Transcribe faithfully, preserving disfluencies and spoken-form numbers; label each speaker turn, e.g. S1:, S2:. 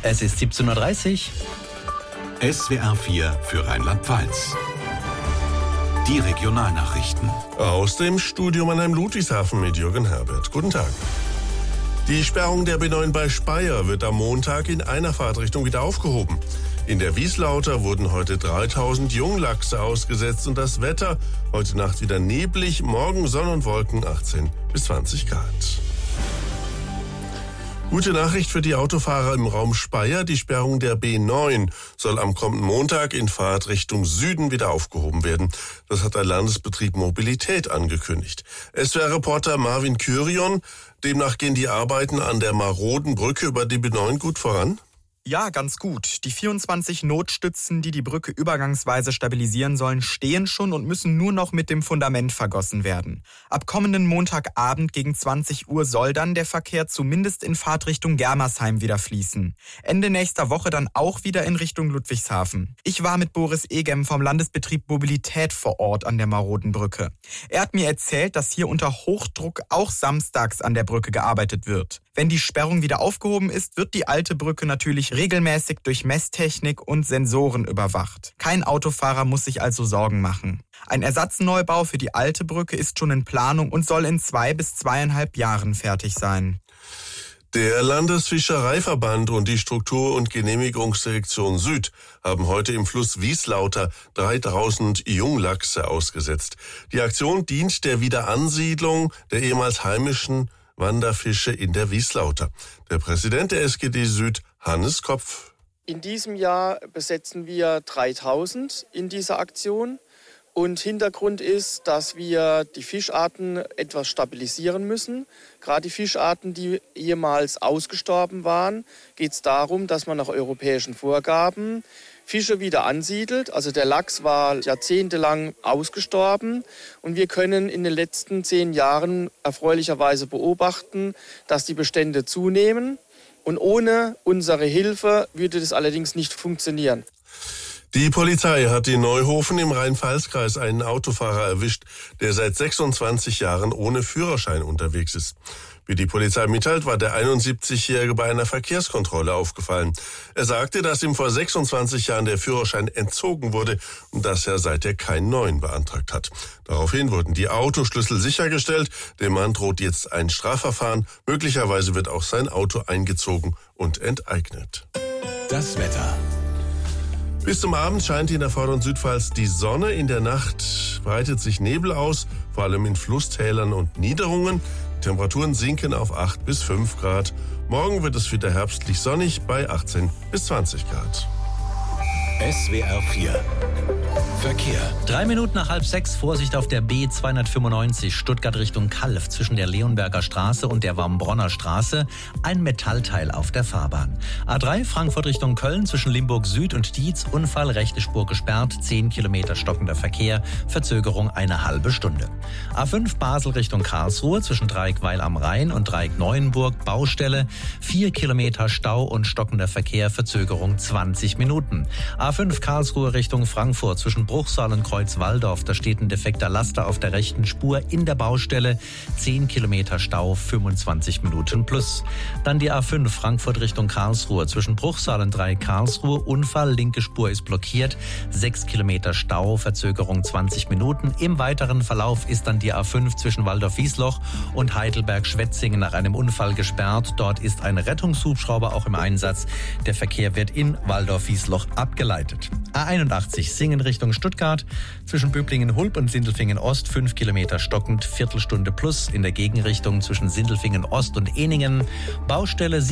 S1: Es ist siebzehn Uhr dreißig.
S2: S W R vier für Rheinland-Pfalz. Die Regionalnachrichten.
S3: Aus dem Studio Mannheim Ludwigshafen mit Jürgen Herbert. Guten Tag. Die Sperrung der B neun bei Speyer wird am Montag in einer Fahrtrichtung wieder aufgehoben. In der Wieslauter wurden heute dreitausend Junglachse ausgesetzt und das Wetter heute Nacht wieder neblig, morgen Sonne und Wolken, achtzehn bis zwanzig Grad. Gute Nachricht für die Autofahrer im Raum Speyer. Die Sperrung der B neun soll am kommenden Montag in Fahrtrichtung Süden wieder aufgehoben werden. Das hat der Landesbetrieb Mobilität angekündigt. S W R-Reporter Marvin Kyrion, demnach gehen die Arbeiten an der maroden Brücke über die B neun gut voran?
S4: Ja, ganz gut. Die vierundzwanzig Notstützen, die die Brücke übergangsweise stabilisieren sollen, stehen schon und müssen nur noch mit dem Fundament vergossen werden. Ab kommenden Montagabend gegen zwanzig Uhr soll dann der Verkehr zumindest in Fahrtrichtung Germersheim wieder fließen. Ende nächster Woche dann auch wieder in Richtung Ludwigshafen. Ich war mit Boris Egem vom Landesbetrieb Mobilität vor Ort an der maroden Brücke. Er hat mir erzählt, dass hier unter Hochdruck auch samstags an der Brücke gearbeitet wird. Wenn die Sperrung wieder aufgehoben ist, wird die alte Brücke natürlich regelmäßig durch Messtechnik und Sensoren überwacht. Kein Autofahrer muss sich also Sorgen machen. Ein Ersatzneubau für die alte Brücke ist schon in Planung und soll in zwei bis zweieinhalb Jahren fertig sein.
S3: Der Landesfischereiverband und die Struktur- und Genehmigungsdirektion Süd haben heute im Fluss Wieslauter dreitausend Junglachse ausgesetzt. Die Aktion dient der Wiederansiedlung der ehemals heimischen Wanderfische in der Wieslauter. Der Präsident der S G D Süd, Hannes Kopf.
S5: In diesem Jahr besetzen wir dreitausend in dieser Aktion. Und Hintergrund ist, dass wir die Fischarten etwas stabilisieren müssen. Gerade die Fischarten, die ehemals ausgestorben waren, geht es darum, dass man nach europäischen Vorgaben Fische wieder ansiedelt. Also der Lachs war jahrzehntelang ausgestorben und wir können in den letzten zehn Jahren erfreulicherweise beobachten, dass die Bestände zunehmen. Und ohne unsere Hilfe würde das allerdings nicht funktionieren.
S3: Die Polizei hat in Neuhofen im Rhein-Pfalz-Kreis einen Autofahrer erwischt, der seit sechsundzwanzig Jahren ohne Führerschein unterwegs ist. Wie die Polizei mitteilt, war der einundsiebzigjährige bei einer Verkehrskontrolle aufgefallen. Er sagte, dass ihm vor sechsundzwanzig Jahren der Führerschein entzogen wurde und dass er seither keinen neuen beantragt hat. Daraufhin wurden die Autoschlüssel sichergestellt. Dem Mann droht jetzt ein Strafverfahren. Möglicherweise wird auch sein Auto eingezogen und enteignet.
S2: Das Wetter.
S3: Bis zum Abend scheint in der Vorder- und Südpfalz die Sonne. In der Nacht breitet sich Nebel aus, vor allem in Flusstälern und Niederungen. Die Temperaturen sinken auf acht bis fünf Grad. Morgen wird es wieder herbstlich sonnig bei achtzehn bis zwanzig Grad.
S2: S W R vier Verkehr.
S1: Drei Minuten nach halb sechs, Vorsicht auf der B zweihundertfünfundneunzig, Stuttgart Richtung Calw, zwischen der Leonberger Straße und der Wambronner Straße, ein Metallteil auf der Fahrbahn. A drei, Frankfurt Richtung Köln, zwischen Limburg Süd und Dietz, Unfall, rechte Spur gesperrt, zehn Kilometer stockender Verkehr, Verzögerung eine halbe Stunde. A fünf, Basel Richtung Karlsruhe, zwischen Dreieckweil am Rhein und Dreieck Neuenburg, Baustelle, vier Kilometer Stau und stockender Verkehr, Verzögerung zwanzig Minuten. A fünf, Karlsruhe Richtung Frankfurt, zwischen Bruchsal und Kreuz-Walldorf, da steht ein defekter Laster auf der rechten Spur in der Baustelle, zehn Kilometer Stau, fünfundzwanzig Minuten plus. Dann die A fünf, Frankfurt Richtung Karlsruhe, zwischen Bruchsal und Dreieck Karlsruhe, Unfall, linke Spur ist blockiert, sechs Kilometer Stau, Verzögerung zwanzig Minuten. Im weiteren Verlauf ist dann die A fünf zwischen Waldorf-Wiesloch und Heidelberg-Schwetzingen nach einem Unfall gesperrt. Dort ist ein Rettungshubschrauber auch im Einsatz. Der Verkehr wird in Waldorf-Wiesloch abgeleitet. A einundachtzig, Singen Richtung Stuttgart, zwischen Böblingen-Hulb und Sindelfingen-Ost, fünf Kilometer stockend, Viertelstunde plus. In der Gegenrichtung zwischen Sindelfingen-Ost und Ehningen, Baustelle